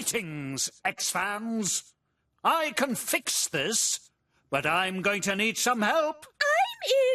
Greetings, X-Fans. I can fix this, but I'm going to need some help. I'm